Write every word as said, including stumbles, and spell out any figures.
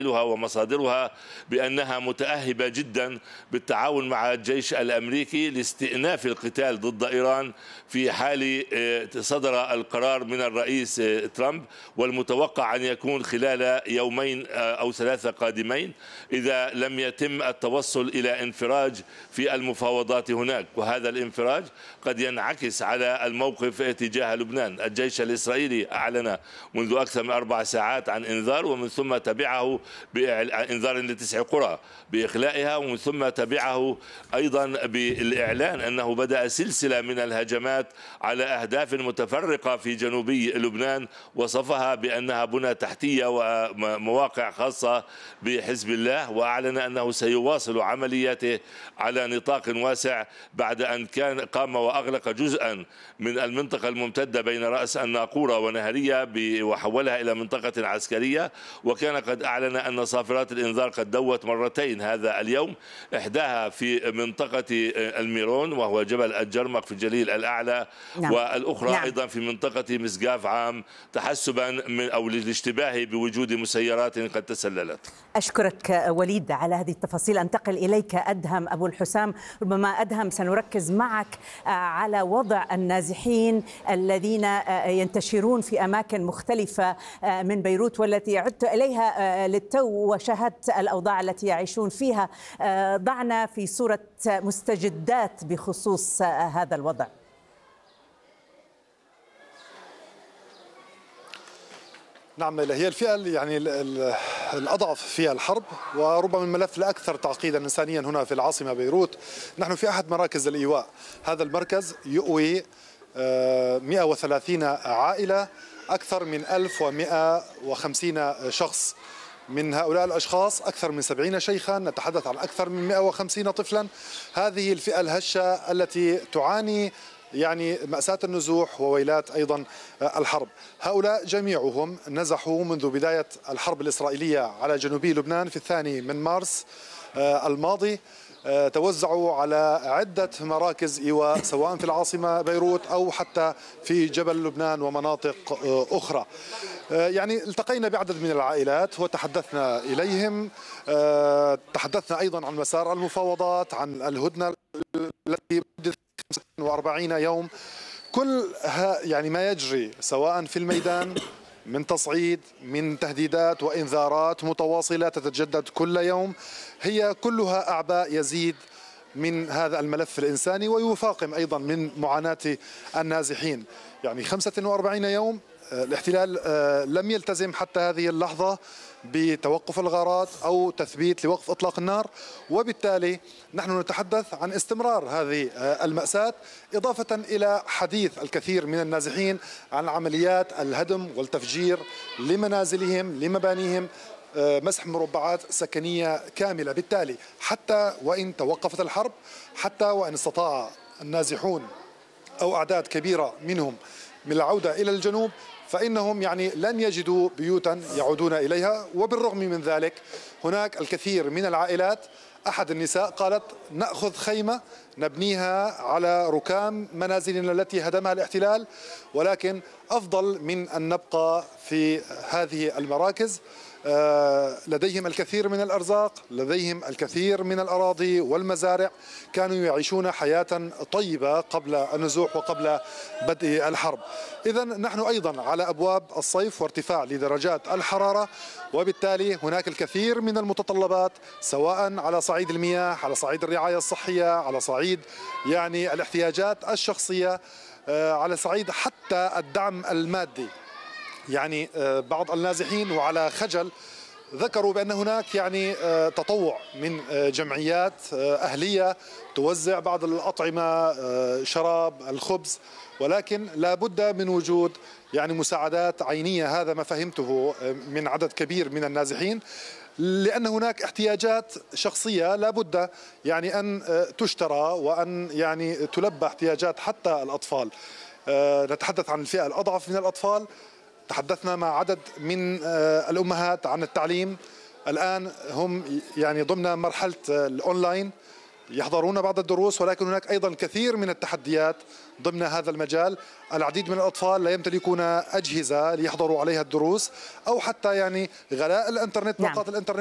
ومصادرها بأنها متأهبة جدا بالتعاون مع الجيش الأمريكي لاستئناف القتال ضد إيران في حال صدر القرار من الرئيس ترامب، والمتوقع أن يكون خلال يومين أو ثلاثة قادمين إذا لم يتم التوصل إلى انفراج في المفاوضات هناك. وهذا الانفراج قد ينعكس على الموقف تجاه لبنان. الجيش الإسرائيلي أعلن منذ أكثر من أربع ساعات عن إنذار، ومن ثم تبعه بإنذار لتسع قرى بإخلائها، ومن ثم تبعه أيضا بالإعلان أنه بدأ سلسلة من الهجمات على أهداف متفرقة في جنوبي لبنان، وصفها بأنها بنى تحتية ومواقع خاصة بحزب الله، وأعلن أنه سيواصل عملياته على نطاق واسع بعد أن كان قام وأغلق جزءا من المنطقة الممتدة بين رأس الناقورة ونهرية وحولها إلى منطقة عسكرية. وكان قد أعلن أن صافرات الإنذار قد دوت مرتين هذا اليوم، إحداها في منطقة الميرون وهو جبل الجرمق في الجليل الأعلى، نعم. والأخرى نعم. أيضا في منطقة مسقاف عام، تحسبا من أو للاشتباه بوجود مسيرات قد تسللت. أشكرك وليد على هذه التفاصيل. أنتقل إليك أدهم أبو الحسام. ربما أدهم سنركز معك على وضع النازحين الذين ينتشرون في أماكن مختلفة من بيروت والتي عدت إليها للتو وشاهدت الأوضاع التي يعيشون فيها. ضعنا في صورة مستجدات بخصوص هذا الوضع. نعم، هي الفئة يعني الأضعف في الحرب، وربما الملف الأكثر تعقيدا إنسانيا هنا في العاصمة بيروت. نحن في أحد مراكز الإيواء. هذا المركز يؤوي مئة وثلاثين عائلة، أكثر من ألف ومئة وخمسين شخص. من هؤلاء الأشخاص أكثر من سبعين شيخا، نتحدث عن أكثر من مئة وخمسين طفلا. هذه الفئة الهشة التي تعاني يعني مأساة النزوح وويلات أيضا الحرب. هؤلاء جميعهم نزحوا منذ بداية الحرب الإسرائيلية على جنوبي لبنان في الثاني من مارس الماضي. توزعوا على عدة مراكز إيواء سواء في العاصمة بيروت أو حتى في جبل لبنان ومناطق أخرى. يعني التقينا بعدد من العائلات وتحدثنا إليهم. تحدثنا أيضا عن مسار المفاوضات، عن الهدنة التي بدأت خمسة وأربعين يوم. كل يعني ما يجري سواء في الميدان من تصعيد، من تهديدات وإنذارات متواصلة تتجدد كل يوم، هي كلها أعباء يزيد من هذا الملف الإنساني ويفاقم أيضا من معاناة النازحين. يعني خمسة وأربعين يوم الاحتلال لم يلتزم حتى هذه اللحظة بتوقف الغارات أو تثبيت لوقف إطلاق النار، وبالتالي نحن نتحدث عن استمرار هذه المأساة، إضافة إلى حديث الكثير من النازحين عن عمليات الهدم والتفجير لمنازلهم لمبانيهم، مسح مربعات سكنية كاملة. بالتالي حتى وإن توقفت الحرب، حتى وإن استطاع النازحون أو أعداد كبيرة منهم من العودة إلى الجنوب، فإنهم يعني لن يجدوا بيوتا يعودون إليها. وبالرغم من ذلك هناك الكثير من العائلات. أحد النساء قالت: نأخذ خيمة نبنيها على ركام منازلنا التي هدمها الاحتلال، ولكن أفضل من أن نبقى في هذه المراكز. لديهم الكثير من الأرزاق، لديهم الكثير من الأراضي والمزارع، كانوا يعيشون حياة طيبة قبل النزوح وقبل بدء الحرب. إذن نحن أيضا على أبواب الصيف وارتفاع لدرجات الحرارة، وبالتالي هناك الكثير من المتطلبات سواء على صعيد المياه، على صعيد الرعاية الصحية، على صعيد يعني الاحتياجات الشخصية، على صعيد حتى الدعم المادي. يعني بعض النازحين وعلى خجل ذكروا بأن هناك يعني تطوع من جمعيات أهلية توزع بعض الأطعمة، شراب، الخبز، ولكن لا بد من وجود يعني مساعدات عينية. هذا ما فهمته من عدد كبير من النازحين، لأن هناك احتياجات شخصية لا بد يعني أن تشترى وأن يعني تلبى احتياجات حتى الأطفال. نتحدث عن الفئة الأضعف من الأطفال. تحدثنا مع عدد من الأمهات عن التعليم. الآن هم يعني ضمن مرحلة الأونلاين، يحضرون بعض الدروس، ولكن هناك أيضا الكثير من التحديات ضمن هذا المجال. العديد من الأطفال لا يمتلكون أجهزة ليحضروا عليها الدروس، أو حتى يعني غلاء الإنترنت، باقات الإنترنت